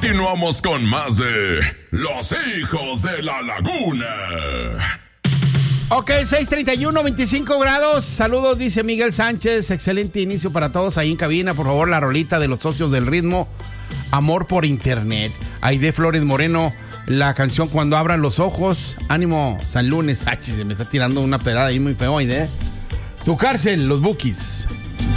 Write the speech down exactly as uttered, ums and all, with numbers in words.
continuamos con más de Los Hijos de la Laguna. Ok, seis treinta y uno, veinticinco grados. Saludos, dice Miguel Sánchez. Excelente inicio para todos ahí en cabina. Por favor, la rolita de los socios del ritmo. Amor por internet. Aide Flores Moreno. La canción Cuando abran los ojos. Ánimo, San Lunes. Ay, se me está tirando una pedada ahí muy feo, Aide. Tu cárcel, los Bukis.